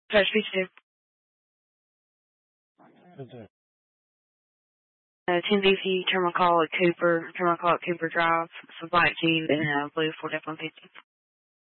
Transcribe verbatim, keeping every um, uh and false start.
Touch me too. Okay. Uh, ten D C, turn my call at Cooper, turn my call at Cooper Drive, so black Jeep and uh, blue Ford F one fifty.